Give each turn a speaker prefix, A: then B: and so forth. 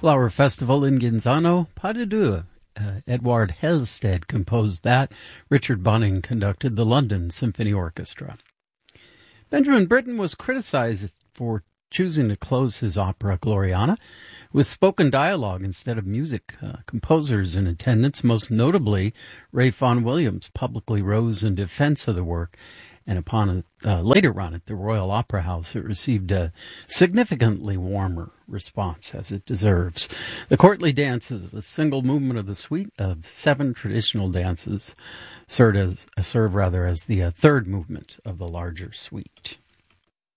A: Flower Festival in Ginzano, Pas de Deux. Edward Helsted composed that. Richard Bunning conducted the London Symphony Orchestra. Benjamin Britten was criticized for choosing to close his opera Gloriana with spoken dialogue instead of music. Composers in attendance, most notably Ralph Vaughan Williams, publicly rose in defense of the work, and upon a later run at the Royal Opera House, it received a significantly warmer response, as it deserves. The courtly dance is a single movement of the suite of 7 traditional dances, serve as the third movement of the larger suite.